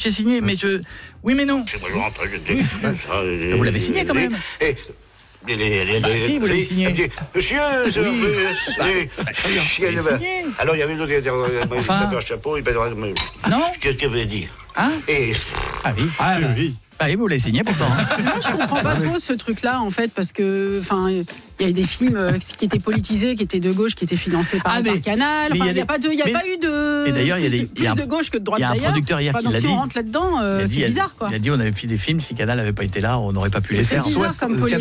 j'ai signé, mais je... Oui, mais non. Moi, je rentre, je Vous l'avez signé quand même. Si, vous l'avez signé. Monsieur, signé. alors il y avait d'autres qui un chapeau, il Non. Qu'est-ce qu'elle veut dire? Hein? Ah oui. Ah oui. Ah oui, vous l'avez signé pourtant. Moi, je comprends pas trop ce truc-là, en fait, parce que, enfin, il y a des films qui étaient politisés, qui étaient de gauche, qui étaient financés par Canal. Il n'y a pas eu de. Et d'ailleurs, il y a plus de gauche que de droite. Il y a un producteur hier qui l'a dit. Si on rentre là-dedans, c'est bizarre, quoi. Il a dit, on avait fait des films. Si Canal n'avait pas été là, on n'aurait pas pu les faire. C'est bizarre comme